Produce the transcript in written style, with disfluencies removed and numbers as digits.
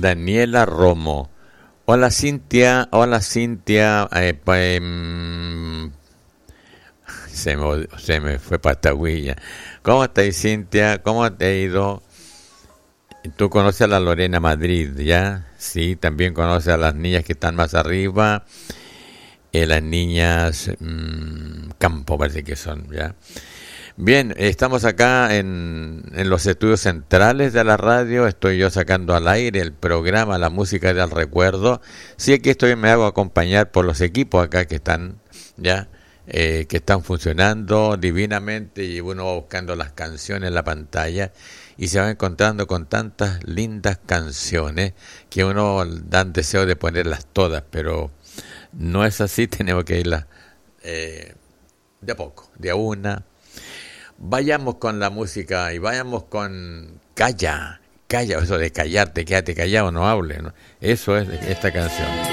Daniela Romo. Hola Cintia, se me fue Pataguilla. ¿Cómo estás, Cintia? ¿Cómo te ha ido? Tú conoces a la Lorena Madrid, ¿ya? Sí, también conoces a las niñas que están más arriba, las niñas Campo parece que son, ¿ya? Bien, estamos acá en los estudios centrales de la radio. Estoy yo sacando al aire el programa La Música del Recuerdo. Sí, aquí estoy, me hago acompañar por los equipos acá que están, ¿ya? Que están funcionando divinamente, y uno va buscando las canciones en la pantalla y se va encontrando con tantas lindas canciones que uno da deseo de ponerlas todas, pero no es así. Tenemos que irlas de a poco, de a una. Vayamos con la música y vayamos con Calla, eso de callarte, quédate callado, no hables, ¿no? Eso es esta canción.